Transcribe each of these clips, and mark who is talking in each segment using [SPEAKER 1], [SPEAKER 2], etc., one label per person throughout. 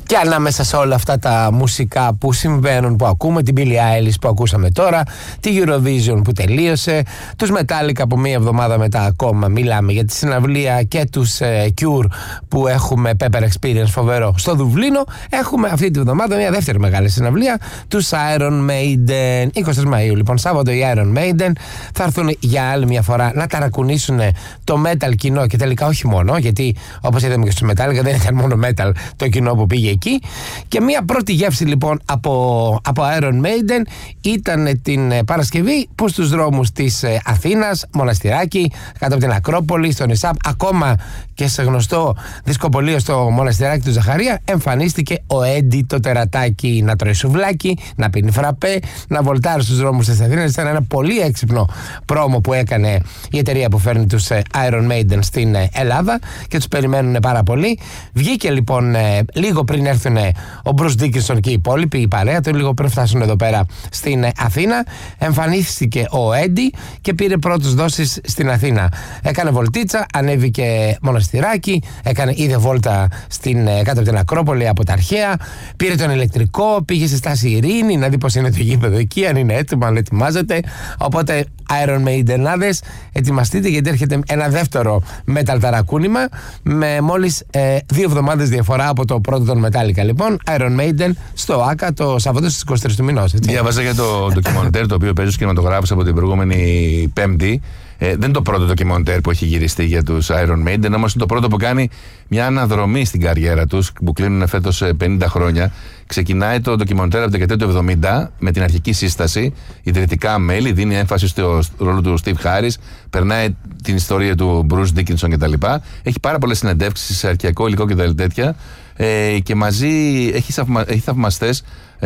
[SPEAKER 1] Και ανάμεσα σε όλα αυτά τα μουσικά που συμβαίνουν, που ακούμε, την Billie Eilish που ακούσαμε τώρα, τη Eurovision που τελείωσε, τους Metallica που μία εβδομάδα μετά ακόμα μιλάμε για τη συναυλία και τους Cure που έχουμε Pepper Experience φοβερό στο Δουβλίνο, έχουμε αυτή τη βδομάδα μια δεύτερη μεγάλη συναυλία, τους Iron Maiden. 23 Μαΐου λοιπόν, Σάββατο, οι Iron Maiden θα έρθουν για άλλη μια φορά να ταρακουνήσουν το metal κοινό και τελικά όχι μόνο, γιατί όπως είδαμε και στους Metallica δεν ήταν μόνο metal το κοινό που πήγε εκεί. Και μια πρώτη γεύση λοιπόν από Iron Maiden ήταν την Παρασκευή που στους δρόμους της Αθήνας, μοναστηράκι, κάτω από την Ακρόπολη, στο Νησάπ, ακόμα και σε γνωστό δισκοπωλείο στο μοναστηράκι του Ζαχαρία, εμφανίστηκε ο Έντι το τερατάκι να τρώει σουβλάκι, να πίνει φραπέ, να βολτάρει στους δρόμους της Αθήνας. Ήταν ένα πολύ έξυπνο πρόμο που έκανε η εταιρεία που φέρνει τους Iron Maiden στην Ελλάδα και τους περιμένουν πάρα πολύ. Βγήκε λοιπόν λίγο πριν έρθουν ο Bruce Dickinson και οι υπόλοιποι, η παρέα του, λίγο πριν φτάσουν εδώ πέρα στην Αθήνα, εμφανίστηκε ο Έντι και πήρε πρώτες δόσεις στην Αθήνα. Έκανε βολτίτσα, ανέβηκε μοναστηράκι, είδε βόλτα κάτω από την Ακρόπολη από τα αρχαία, πήρε τον ηλεκτρικό, πήγε στη στάση Ειρήνη να δει πως είναι το γήπεδο εκεί, αν είναι έτοιμο, αν ετοιμάζεται. Οπότε Iron Maidenάδες, ετοιμαστείτε γιατί έρχεται ένα δεύτερο metal ταρακούνημα με μόλις 2 εβδομάδες διαφορά από το πρώτο των Metallica. Λοιπόν, Iron Maiden στο ΆΚΑ το Σαββάτο στις 23 του μηνός.
[SPEAKER 2] Διάβαζα για το ντοκιμοντέρ το οποίο παίζει στους κινηματογράφους από την προηγούμενη Πέμπτη. Δεν είναι το πρώτο ντοκιμοντέρ που έχει γυριστεί για τους Iron Maiden, όμως είναι το πρώτο που κάνει μια αναδρομή στην καριέρα τους, που κλείνουν φέτος 50 χρόνια. Ξεκινάει το ντοκιμοντέρ από την δεκαετία του 70 με την αρχική σύσταση, ιδρυτικά μέλη, δίνει έμφαση στο ρόλο του Steve Harris, περνάει την ιστορία του Bruce Dickinson κτλ. Έχει πάρα πολλές συνεντεύξεις σε αρχαιακό υλικό και τέτοια. Και μαζί έχει θαυμαστές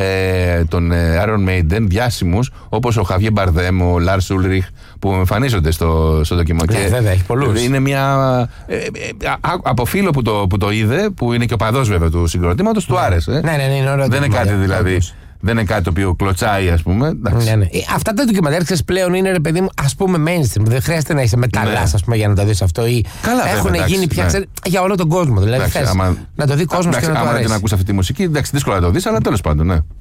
[SPEAKER 2] των Iron Maiden διάσημους όπως ο Χαβιέ Μπαρδέμ, ο Λάρς Ούλριχ που εμφανίζονται στο ντοκιμοντέρ.
[SPEAKER 1] Βέβαια, έχει πολλούς.
[SPEAKER 2] Είναι μια. Από φίλο που το είδε, που είναι και ο παδός βέβαια του συγκροτήματος, του άρεσε.
[SPEAKER 1] Ναι, είναι ωραίο.
[SPEAKER 2] Δεν είναι κάτι δηλαδή. Δεν είναι κάτι το οποίο κλωτσάει, ας πούμε.
[SPEAKER 1] Ναι. Αυτά τα ντοκιμαντέρ πλέον είναι, ρε παιδί μου, ας πούμε mainstream. Δεν χρειάζεται να είσαι μεταλλάς, ας πούμε, για να το δεις αυτό.
[SPEAKER 2] Καλά,
[SPEAKER 1] έχουν γίνει πια για όλο τον κόσμο. Δηλαδή, θες να το δει κόσμος και να το αρέσει.
[SPEAKER 2] Αν δεν ακούσει αυτή τη μουσική, εντάξει, δύσκολα να το δεις, αλλά τέλος πάντων, ναι.